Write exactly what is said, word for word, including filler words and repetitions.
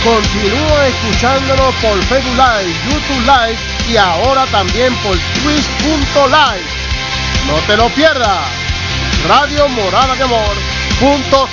Continúa escuchándonos por Facebook Live, YouTube Live y ahora también por Twitch punto live. No te lo pierdas. Radio Morada de Amor punto